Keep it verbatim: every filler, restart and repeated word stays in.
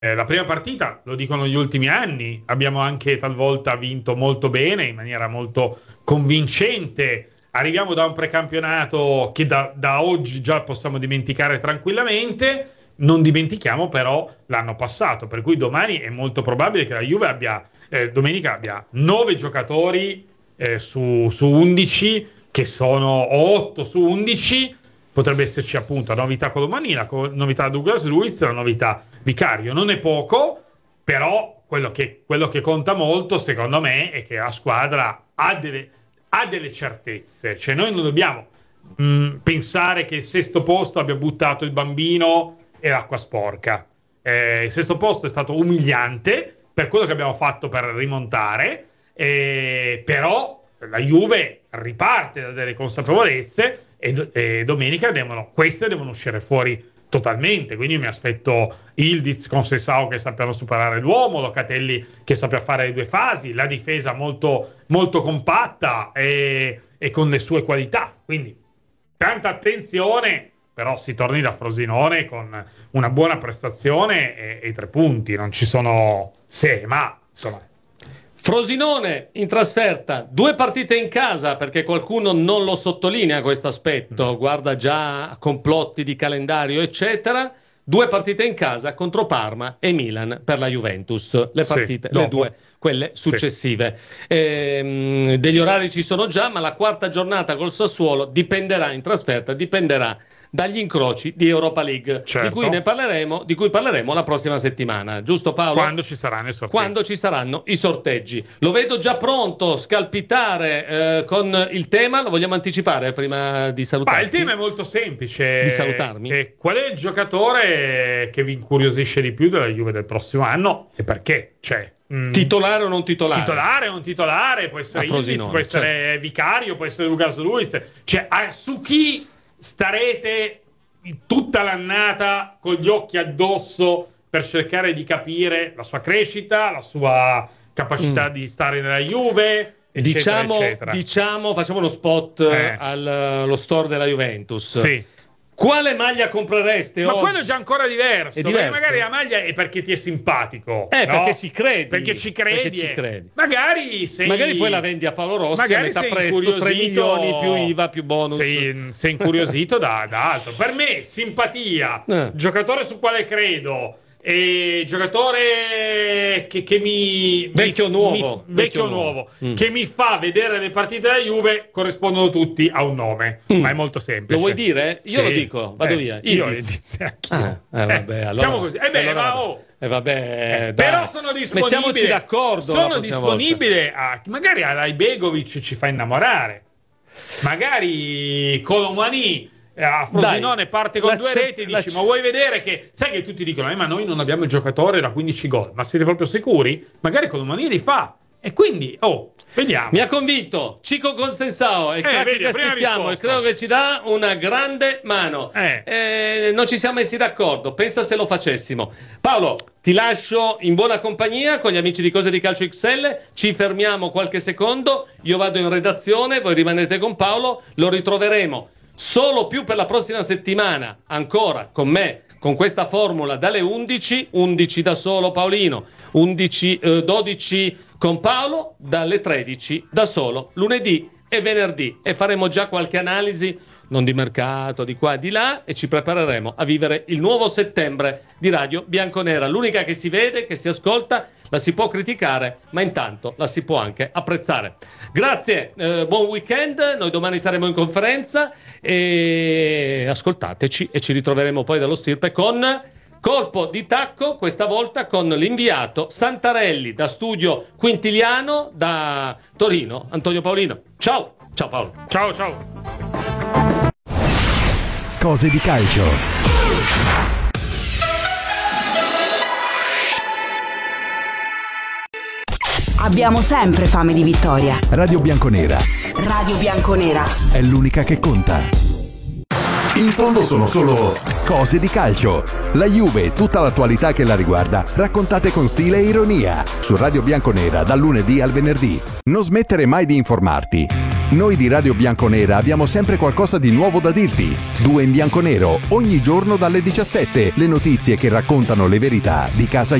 Eh, la prima partita, lo dicono gli ultimi anni, abbiamo anche talvolta vinto molto bene, in maniera molto convincente. Arriviamo da un precampionato che da, da oggi già possiamo dimenticare tranquillamente. Non dimentichiamo però l'anno passato, per cui domani è molto probabile che la Juve abbia, eh, domenica abbia nove giocatori eh, su, su undici, che sono otto su undici. Potrebbe esserci appunto la novità Colomani, la novità Douglas Luiz, la novità Vicario. Non è poco, però quello che, quello che conta molto, secondo me, è che la squadra ha delle, ha delle certezze. Cioè noi non dobbiamo mh, pensare che il sesto posto abbia buttato il bambino e l'acqua sporca. Eh, il sesto posto è stato umiliante per quello che abbiamo fatto per rimontare, eh, però la Juve riparte da delle consapevolezze e, e domenica devono, queste devono uscire fuori totalmente. Quindi mi aspetto Ildiz con Sessao che sappiano superare l'uomo, Locatelli che sappia fare le due fasi, la difesa molto, molto compatta e, e con le sue qualità. Quindi tanta attenzione, però si torni da Frosinone con una buona prestazione e, e tre punti. Non ci sono se, ma insomma. Frosinone in trasferta, due partite in casa, perché qualcuno non lo sottolinea questo aspetto, guarda già complotti di calendario eccetera. Due partite in casa contro Parma e Milan per la Juventus, le partite, sì, le due, quelle successive. Sì. Ehm, degli orari ci sono già, ma la quarta giornata col Sassuolo dipenderà in trasferta, dipenderà dagli incroci di Europa League, certo, di cui ne parleremo, di cui parleremo la prossima settimana, giusto Paolo? Quando ci saranno i sorteggi. Quando ci saranno i sorteggi. Lo vedo già pronto, scalpitare eh, con il tema, lo vogliamo anticipare prima di salutarti? Ma il tema è molto semplice. Di salutarmi? Eh, qual è il giocatore che vi incuriosisce di più della Juve del prossimo anno e perché? Cioè, mh, titolare o non titolare? Titolare o non titolare, può essere Ildiz, può essere certo. Vicario, può essere Douglas Luiz. Cioè, ah, su chi starete tutta l'annata con gli occhi addosso per cercare di capire la sua crescita, la sua capacità mm. di stare nella Juve, eccetera, diciamo, eccetera. Diciamo, facciamo uno spot eh. allo store della Juventus. Sì. Quale maglia comprereste Ma oggi? quello è già ancora diverso, è diverso. Magari la maglia è perché ti è simpatico, eh, no? perché ci credi, perché ci credi, perché ci credi. Magari sei... magari poi la vendi a Paolo Rossi a metà prezzo, tre milioni più I V A più bonus. Sei, sei incuriosito da, da altro. Per me simpatia, eh. giocatore su quale credo, e giocatore che, che mi vecchio mi, nuovo, mi, vecchio, vecchio nuovo, nuovo mm. che mi fa vedere le partite della Juve, corrispondono tutti a un nome, mm. ma è molto semplice. Lo vuoi dire? Io sì. lo dico, vado eh, via. Io anch'io. Ah, eh, vabbè, allora, siamo così. Eh beh, allora, ma oh, eh, vabbè, eh, però sono disponibile. Mettiamoci d'accordo. Sono disponibile a, magari a Ibegovic ci fa innamorare. Magari Colomani a Frosinone Dai, parte con due reti, dici ma vuoi vedere che sai che tutti dicono eh, ma noi non abbiamo il giocatore da quindici gol, ma siete proprio sicuri? Magari Colomani li fa e quindi oh vediamo. Mi ha convinto Chico Consensao, il eh, che aspettiamo e credo che ci dà una grande mano. eh. Eh, non ci siamo messi d'accordo, pensa se lo facessimo. Paolo, ti lascio in buona compagnia con gli amici di Cose di Calcio X L, ci fermiamo qualche secondo, io vado in redazione, voi rimanete con Paolo, lo ritroveremo solo più per la prossima settimana, ancora con me, con questa formula dalle undici, undici da solo Paolino, undici, eh, dodici con Paolo, dalle tredici da solo, lunedì e venerdì, e faremo già qualche analisi, non di mercato, di qua e di là, e ci prepareremo a vivere il nuovo settembre di Radio Bianconera, l'unica che si vede, che si ascolta, la si può criticare, ma intanto la si può anche apprezzare. Grazie, eh, buon weekend, noi domani saremo in conferenza e ascoltateci e ci ritroveremo poi dallo stirpe con colpo di tacco, questa volta con l'inviato Santarelli da studio Quintiliano da Torino, Antonio Paolino. Ciao, ciao Paolo. Ciao, ciao. Cose di calcio. Abbiamo sempre fame di vittoria. Radio Bianconera. Radio Bianconera. È l'unica che conta. In fondo sono solo cose di calcio. La Juve e tutta l'attualità che la riguarda, raccontate con stile e ironia. Su Radio Bianconera dal lunedì al venerdì. Non smettere mai di informarti. Noi di Radio Bianconera abbiamo sempre qualcosa di nuovo da dirti. Due in bianco nero, ogni giorno dalle diciassette. Le notizie che raccontano le verità di casa